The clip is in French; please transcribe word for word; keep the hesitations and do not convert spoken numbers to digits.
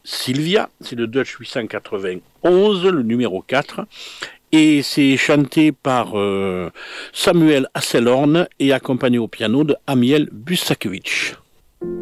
Sylvia, c'est le Dutch huit cent quatre-vingt-onze, le numéro quatre, et c'est chanté par euh, Samuel Hasselhorn et accompagné au piano de Amiel Busakiewicz.